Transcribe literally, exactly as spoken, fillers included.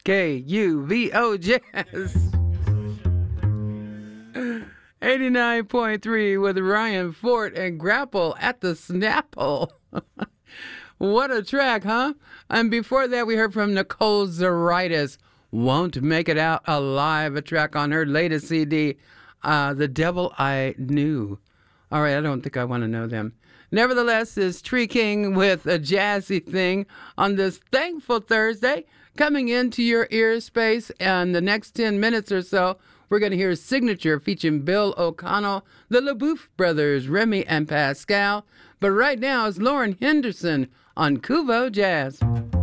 K U V O Jazz. eighty-nine point three with Ryan Fort and Grapple at the Snapple. What a track, huh? And before that, we heard from Nicole Zaritis. Won't Make It Out Alive, a track on her latest C D, uh, The Devil I Knew. All right, I don't think I want to know them. Nevertheless, it's Tree King with a jazzy thing on this thankful Thursday, coming into your ear space. And the next ten minutes or so, we're going to hear Signature featuring Bill O'Connell, the LaBouffe brothers, Remy and Pascal. But right now, it's Lauren Henderson on Kuvo Jazz.